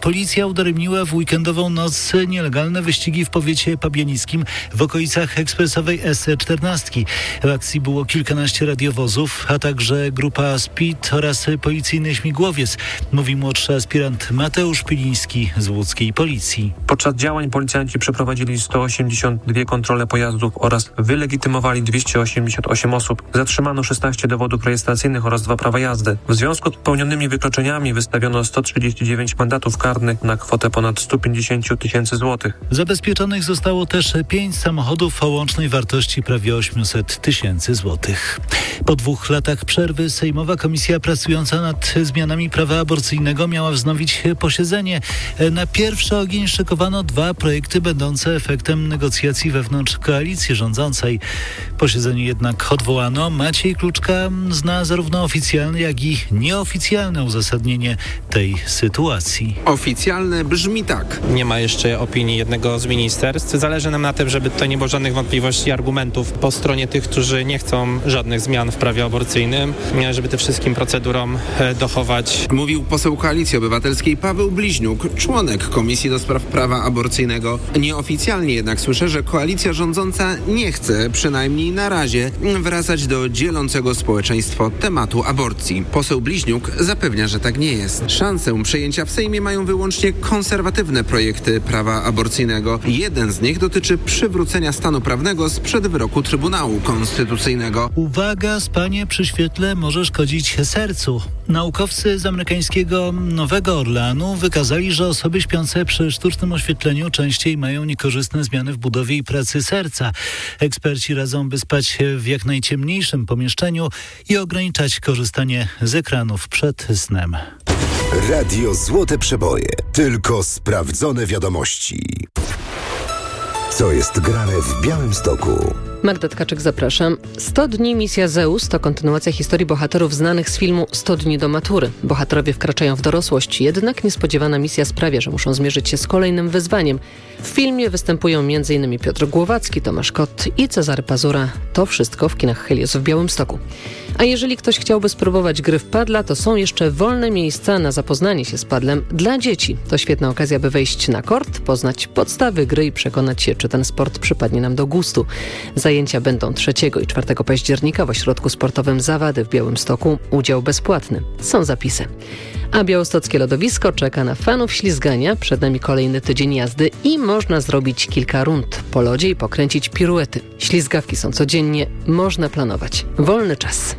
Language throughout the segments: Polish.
Policja udaremniła w weekendową noc nielegalne wyścigi w powiecie pabianickim w okolicach ekspresowej S14. W akcji było kilkanaście radiowozów, a także grupa SPID oraz policyjny śmigłowiec, mówi młodszy aspirant Mateusz Piliński z łódzkiej policji. Podczas działań policjanci przeprowadzili 182 kontrole pojazdów oraz wylegitymowali 288 osób. Zatrzymano 16 dowodów rejestracyjnych oraz 2 prawa jazdy. W związku z popełnionymi wykroczeniami wystawiono 139 mandatów karnych na kwotę ponad 150 000 złotych. Zabezpieczonych zostało też 5 samochodów o łącznej wartości prawie 800 000 złotych. Po 2 latach przerwy Sejmowa Komisja pracująca nad zmianami prawa aborcyjnego miała wznowić posiedzenie. Na pierwszy ogień szykowano 2 projekty będące efektem negocjacji wewnątrz koalicji rządzącej. Posiedzenie jednak odwołano. Maciej Kluczka zna zarówno oficjalne, jak i nieoficjalne uzasadnienie tej sytuacji. Oficjalne brzmi tak. Nie ma jeszcze opinii jednego z ministerstw. Zależy nam na tym, żeby tutaj nie było żadnych wątpliwości i argumentów po stronie tych, którzy nie chcą żadnych zmian w prawie aborcyjnym, żeby tym wszystkim procedurom dochować. Mówił poseł Koalicji Obywatelskiej Paweł Bliźniuk, członek Komisji do Spraw Prawa Aborcyjnego. Nieoficjalnie jednak słyszę, że koalicja rządząca nie chce, przynajmniej na razie, wracać do dzielącego społeczeństwo tematu aborcji. Poseł Bliźniuk zapewnia, że tak nie jest. Szansę przejęcia w Sejmie mają wyłącznie konserwatywne projekty prawa aborcyjnego. Jeden z nich dotyczy przywrócenia stanu prawnego sprzed wyroku Trybunału Konstytucyjnego. Uwaga, spanie przy świetle może szkodzić sercu. Naukowcy z amerykańskiego Nowego Orleanu wykazali, że osoby śpiące przy sztucznym oświetleniu częściej mają niekorzystne zmiany w budowie i pracy serca. Eksperci radzą, by spać w jak najciemniejszym pomieszczeniu i ograniczać korzystanie z ekranów przed snem. Radio Złote Przeboje. Tylko sprawdzone wiadomości. Co jest grane w Białymstoku? Magda Tkaczyk, zapraszam. 100 dni misja Zeus to kontynuacja historii bohaterów znanych z filmu 100 dni do matury. Bohaterowie wkraczają w dorosłość, jednak niespodziewana misja sprawia, że muszą zmierzyć się z kolejnym wyzwaniem. W filmie występują m.in. Piotr Głowacki, Tomasz Kot i Cezary Pazura. To wszystko w kinach Helios w Białymstoku. A jeżeli ktoś chciałby spróbować gry w padla, to są jeszcze wolne miejsca na zapoznanie się z padlem dla dzieci. To świetna okazja, by wejść na kort, poznać podstawy gry i przekonać się, czy ten sport przypadnie nam do gustu. Zajęcia będą 3 i 4 października w ośrodku sportowym Zawady w Białymstoku. Udział bezpłatny. Są zapisy. A białostockie lodowisko czeka na fanów ślizgania. Przed nami kolejny tydzień jazdy i można zrobić kilka rund po lodzie i pokręcić piruety. Ślizgawki są codziennie, można planować. Wolny czas.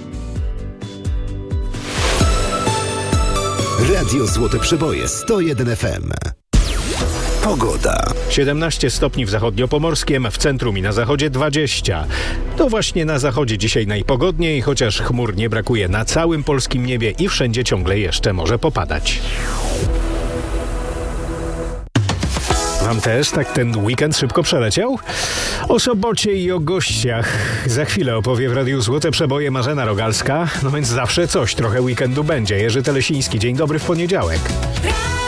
Radio Złote Przeboje 101 FM. Pogoda. 17 stopni w zachodniopomorskiem, w centrum i na zachodzie 20. To właśnie na zachodzie dzisiaj najpogodniej, chociaż chmur nie brakuje na całym polskim niebie i wszędzie ciągle jeszcze może popadać. Wam też tak ten weekend szybko przeleciał? O sobocie i o gościach za chwilę opowie w Radiu Złote Przeboje Marzena Rogalska. No więc zawsze coś, trochę weekendu będzie. Jerzy Telesiński, dzień dobry w poniedziałek.